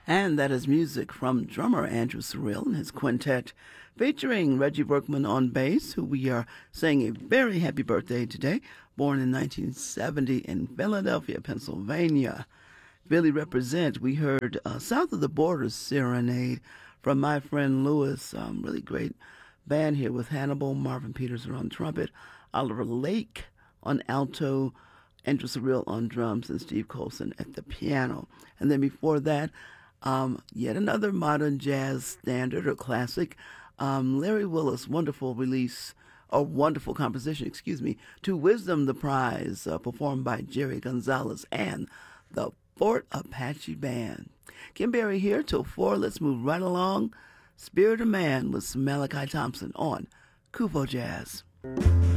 And that is music from drummer Andrew Surreal and his quintet, featuring Reggie Workman on bass, who we are saying a very happy birthday today, born in 1970 in Philadelphia, Pennsylvania. Philly represent, we heard South of the Border Serenade from my friend Lewis, really great band here with Hannibal, Marvin Peters on trumpet, Oliver Lake on alto, Andrew Surreal on drums, and Steve Colson at the piano. And then before that, yet another modern jazz standard or classic, Larry Willis' wonderful release, or wonderful composition, excuse me, To Wisdom the Prize, performed by Jerry Gonzalez and the Fort Apache Band. Kim Berry here till 4. Let's move right along. Spirit of Man with Malachi Thompson on Kupo Jazz.